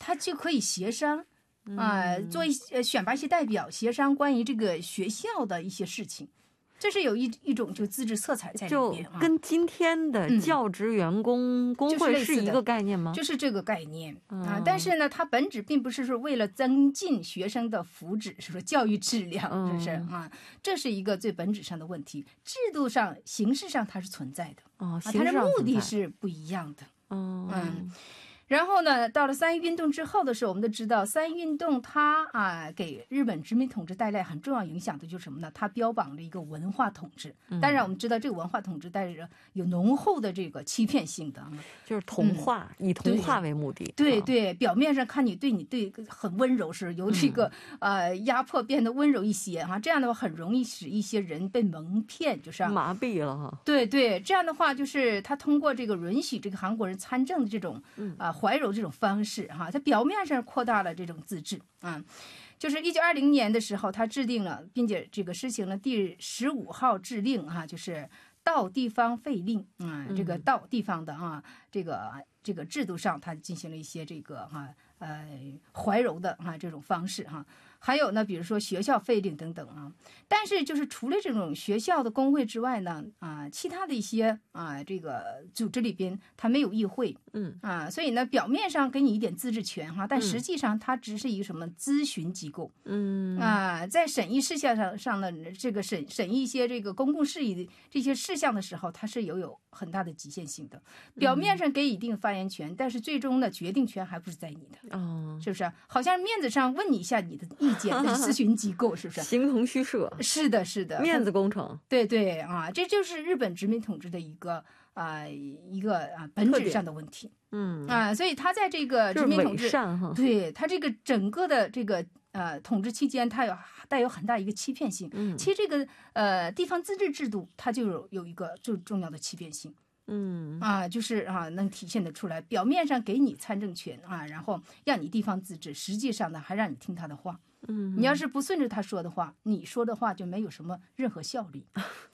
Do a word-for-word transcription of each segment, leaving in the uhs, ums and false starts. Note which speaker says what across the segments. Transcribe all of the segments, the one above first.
Speaker 1: 他就可以协商啊、呃，做一些选拔一些代表，协商关于这个学校的一些事情。这是有一一种就自治色彩在里边，
Speaker 2: 就跟今天的教职员工工会是一个概念吗？
Speaker 1: 嗯、就是这个概念、嗯、啊。但是呢，它本质并不是说为了增进学生的福祉，是说教育质量，是不是、嗯、啊？这是一个最本质上的问题。制度上、形式上它是存在的，
Speaker 2: 哦，
Speaker 1: 啊，它的目的是不一样的。
Speaker 2: 嗯。
Speaker 1: 嗯然后呢，到了三一运动之后的时候，我们都知道三一运动它啊给日本殖民统治带来很重要影响的就是什么呢？它标榜着一个文化统治。当然我们知道这个文化统治带着有浓厚的这个欺骗性的，
Speaker 2: 就是同化、嗯、以同化为目的。
Speaker 1: 对 对, 对，表面上看你对你对很温柔，是由这个、嗯、呃压迫变得温柔一些哈，这样的话很容易使一些人被蒙骗，就是、啊、
Speaker 2: 麻痹了哈。
Speaker 1: 对对，这样的话就是他通过这个允许这个韩国人参政的这种啊。呃怀柔这种方式哈，它表面上扩大了这种自治啊，就是一九二零年的时候，他制定了，并且这个实行了第十五号制令哈，就是道地方废令啊，这个道地方的啊，这个这个制度上，它进行了一些这个哈呃怀柔的哈这种方式哈。还有呢，比如说学校废令等等啊，但是就是除了这种学校的工会之外呢，啊，其他的一些啊这个组织里边，它没有议会，
Speaker 2: 嗯
Speaker 1: 啊，所以呢，表面上给你一点自治权哈，但实际上它只是一个什么咨询机构，
Speaker 2: 嗯
Speaker 1: 啊，在审议事项上上的这个审审议一些这个公共事宜的这些事项的时候，它是有有很大的局限性的。表面上给一定发言权，但是最终呢，决定权还不是在你的，
Speaker 2: 哦，
Speaker 1: 是不是？好像面子上问你一下你的意。咨询机构是不是
Speaker 2: 形同虚设？
Speaker 1: 是的，是的，
Speaker 2: 面子工程。
Speaker 1: 对对啊，这就是日本殖民统治的一个啊、呃、一个啊本质上的问题。
Speaker 2: 嗯
Speaker 1: 啊，所以他在这个殖民统治，对他这个整个的这个呃统治期间，它有带有很大一个欺骗性。
Speaker 2: 嗯，
Speaker 1: 其实这个呃地方自治制度，它就有有一个最重要的欺骗性。
Speaker 2: 嗯
Speaker 1: 啊，就是啊，能体现得出来。表面上给你参政权啊，然后让你地方自治，实际上呢，还让你听他的话。
Speaker 2: 嗯，
Speaker 1: 你要是不顺着他说的话，你说的话就没有什么任何效力。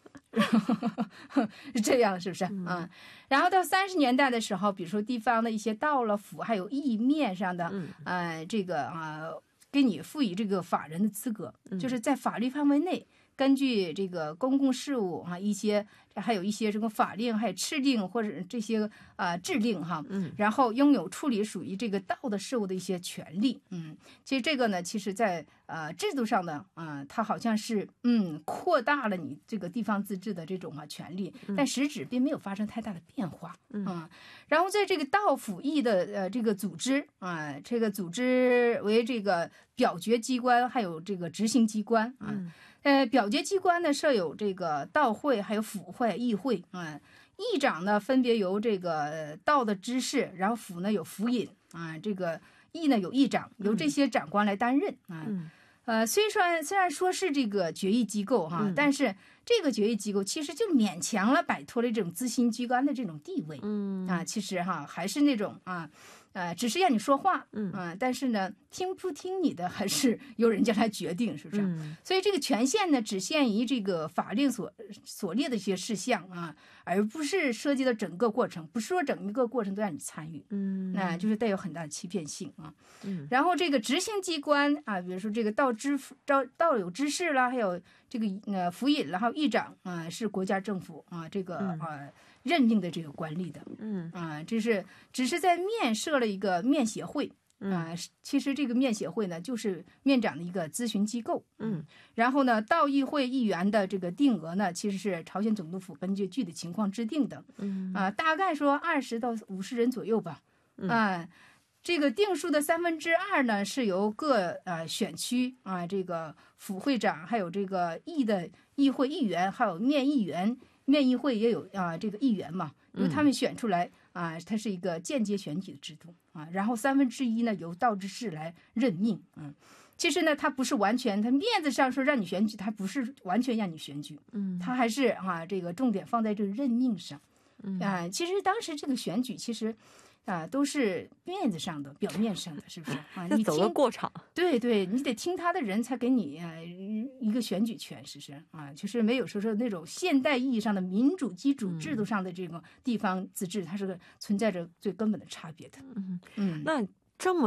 Speaker 1: 是这样，是不是？嗯。啊、然后到三十年代的时候，比如说地方的一些道了府，还有意面上的，
Speaker 2: 嗯、
Speaker 1: 呃，这个啊，给你赋予这个法人的资格，
Speaker 2: 嗯、
Speaker 1: 就是在法律范围内。根据这个公共事务啊，一些还有一些什么法令，还有敕令或者这些啊、呃、制令哈，
Speaker 2: 嗯，
Speaker 1: 然后拥有处理属于这个道的事务的一些权利，嗯，其实这个呢，其实在呃制度上呢，啊、呃，它好像是嗯扩大了你这个地方自治的这种啊权利，但实质并没有发生太大的变化，
Speaker 2: 嗯，
Speaker 1: 啊、然后在这个道府议的呃这个组织啊、呃，这个组织为这个表决机关，还有这个执行机关啊。
Speaker 2: 嗯
Speaker 1: 呃，表决机关呢设有这个道会，还有府会、议会啊、嗯。议长呢分别由这个道的知事，然后府呢有府尹啊，这个议呢有议长，由这些长官来担任啊。
Speaker 2: 嗯、
Speaker 1: 呃，虽然虽然说是这个决议机构哈，
Speaker 2: 嗯、
Speaker 1: 但是这个决议机构其实就勉强了摆脱了这种咨询机关的这种地位。
Speaker 2: 嗯
Speaker 1: 啊，其实哈还是那种啊。呃，只是让你说话，
Speaker 2: 嗯
Speaker 1: 啊、呃，但是呢，听不听你的还是由人家来决定，是不是？
Speaker 2: 嗯、
Speaker 1: 所以这个权限呢，只限于这个法令所所列的一些事项啊，而不是涉及到整个过程，不是说整一个过程都让你参与，
Speaker 2: 嗯，
Speaker 1: 那、呃、就是带有很大的欺骗性啊。
Speaker 2: 嗯，
Speaker 1: 然后这个执行机关啊，比如说这个道知道道有知事啦，还有这个呃府尹啦，还有议长啊、呃，是国家政府啊这个啊。呃任命的这个官吏的，
Speaker 2: 嗯
Speaker 1: 啊，这是只是在面设了一个面协会，啊，其实这个面协会呢，就是面长的一个咨询机构，
Speaker 2: 嗯，
Speaker 1: 然后呢，道议会议员的这个定额呢，其实是朝鲜总督府根据具体情况制定的，
Speaker 2: 嗯
Speaker 1: 啊，大概说二十到五十人左右吧，啊，这个定数的三分之二呢，是由各呃选区啊，这个府会长，还有这个议的议会议员，还有面议员。面议会也有啊，这个议员嘛，由他们选出来啊，它是一个间接选举的制度啊。然后三分之一呢由道知事来任命，嗯，其实呢它不是完全，它面子上说让你选举，它不是完全让你选举，
Speaker 2: 嗯，它
Speaker 1: 还是啊这个重点放在这个任命上，嗯啊，其实当时这个选举其实。啊，都是面子上的、表面上的，是不是啊？你
Speaker 2: 走个过场，
Speaker 1: 对对，你得听他的人才给你啊一个选举权，是不是啊？就是没有说说那种现代意义上的民主基础制度上的这个地方自治，它是个存在着最根本的差别的。
Speaker 2: 嗯
Speaker 1: 嗯，
Speaker 2: 那这么。